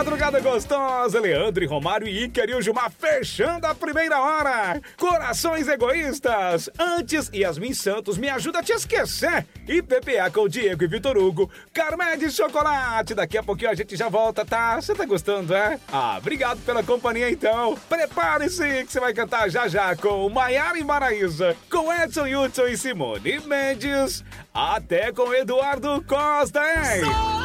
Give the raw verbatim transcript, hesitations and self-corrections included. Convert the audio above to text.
madrugada gostosa, Leandro e Romário e Ícaro e o Gilmar fechando a primeira hora. Corações egoístas. Antes, Yasmin Santos me ajuda a te esquecer. E P P A com o Diego e Vitor Hugo. Carmé de chocolate. Daqui a pouquinho a gente já volta, tá? Você tá gostando, é? Ah, obrigado pela companhia então. Prepare-se que você vai cantar já já com Maiara e Maraísa, com Edson Hudson e Simone Mendes. Até com Eduardo Costa, hein?